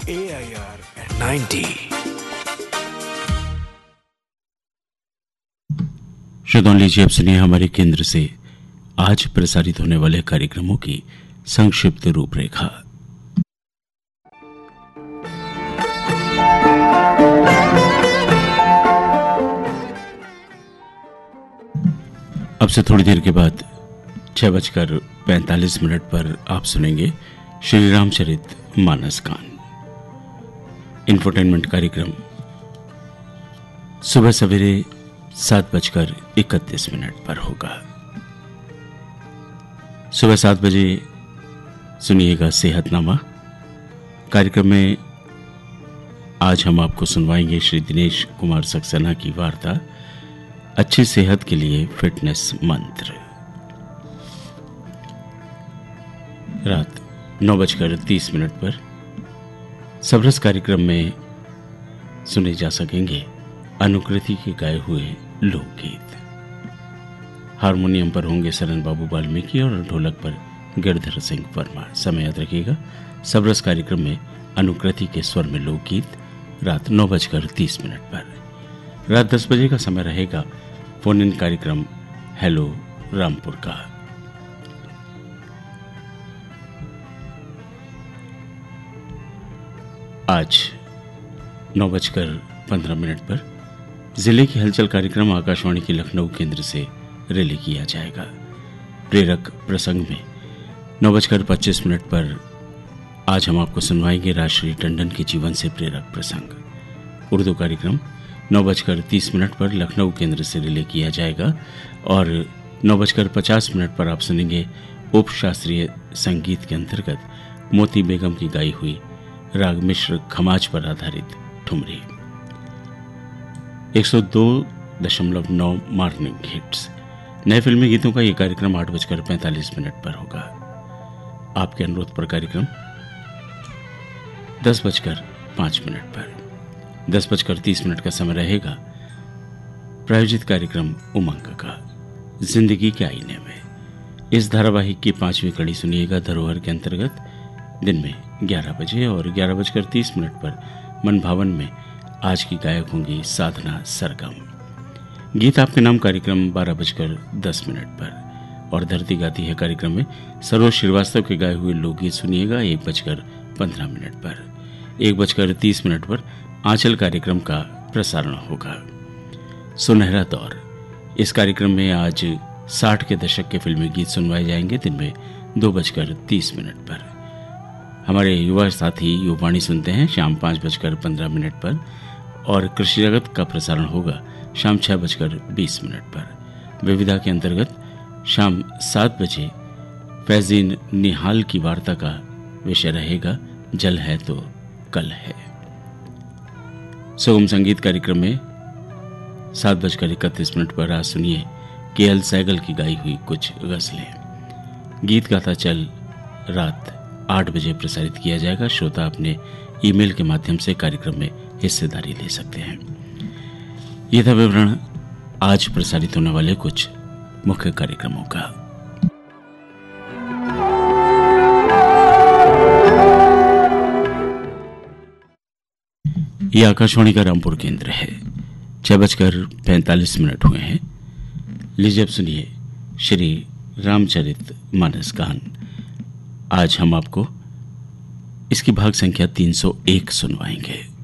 AIR 90। श्रोताओं, लीजिए अब सुनिए हमारे केंद्र से आज प्रसारित होने वाले कार्यक्रमों की संक्षिप्त रूपरेखा। अब से थोड़ी देर के बाद 6:45 पर आप सुनेंगे श्री रामचरित मानस गान। इंफोटेनमेंट कार्यक्रम सुबह सवेरे 7:31 पर होगा। सुबह 7 बजे सुनिएगा सेहतनामा। कार्यक्रम में आज हम आपको सुनवाएंगे श्री दिनेश कुमार सक्सेना की वार्ता अच्छी सेहत के लिए फिटनेस मंत्र। रात 9:30 पर सबरस कार्यक्रम में सुने जा सकेंगे अनुकृति के गाए हुए लोकगीत। हारमोनियम पर होंगे सरन बाबू वाल्मीकि और ढोलक पर गिरधर सिंह वर्मा। समय याद रखिएगा, सबरस कार्यक्रम में अनुकृति के स्वर में लोकगीत रात 9:30 पर। रात 10 बजे का समय रहेगा फोन इन कार्यक्रम हेलो रामपुर का। आज 9:15 पर जिले की हलचल कार्यक्रम आकाशवाणी के लखनऊ केंद्र से रिले किया जाएगा। प्रेरक प्रसंग में 9:25 पर आज हम आपको सुनवाएंगे राजश्री टंडन के जीवन से प्रेरक प्रसंग। उर्दू कार्यक्रम 9:30 पर लखनऊ केंद्र से रिले किया जाएगा और 9:50 पर आप सुनेंगे उप शास्त्रीय संगीत के अंतर्गत मोती बेगम की गाई हुई राग मिश्र खमाज पर आधारित ठुमरी। 102.9 मॉर्निंग हिट्स नए फिल्मी गीतों का यह कार्यक्रम 8:45 पर होगा। आपके अनुरोध पर कार्यक्रम 10:05 पर। 10:30 का समय रहेगा प्रायोजित कार्यक्रम उमंग का जिंदगी के आईने में। इस धारावाहिक की 5वीं कड़ी सुनिएगा धरोहर के अंतर्गत दिन में 11 बजे और 11:30 पर मन भावन में आज की गायक होंगी साधना सरगम। गीत आपके नाम कार्यक्रम 12:10 पर और धरती गाती है कार्यक्रम में सरोज श्रीवास्तव के गाए हुए लोकगीत सुनिएगा 1:15 पर। 1:30 पर आंचल कार्यक्रम का प्रसारण होगा। सुनहरा दौर इस कार्यक्रम में आज 60 के दशक के फिल्मी गीत सुनवाए जाएंगे दिन में 2:30 पर। हमारे युवा साथी युवाणी सुनते हैं शाम 5:15 पर और कृषि जगत का प्रसारण होगा शाम 6:20 पर। विविधा के अंतर्गत शाम 7 बजे फैजीन निहाल की वार्ता का विषय रहेगा जल है तो कल है। सुगम संगीत कार्यक्रम में 7:31 पर आज सुनिए केएल सैगल की गाई हुई कुछ गजलें। गीत गाता चल रात 8 बजे प्रसारित किया जाएगा। श्रोता अपने ईमेल के माध्यम से कार्यक्रम में हिस्सेदारी ले सकते हैं। यह था विवरण आज प्रसारित होने वाले कुछ मुख्य कार्यक्रमों का। यह आकाशवाणी का रामपुर केंद्र है। 6:45 हुए हैं। लीजिए अब सुनिए श्री रामचरित मानस गान। आज हम आपको इसकी भाग संख्या 301 सुनवाएंगे।